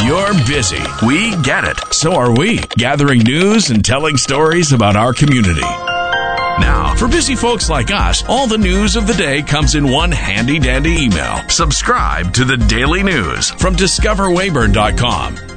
You're busy. We get it. So are we, gathering news and telling stories about our community. Now, for busy folks like us, all the news of the day comes in one handy-dandy email. Subscribe to the Daily News from DiscoverWeyburn.com.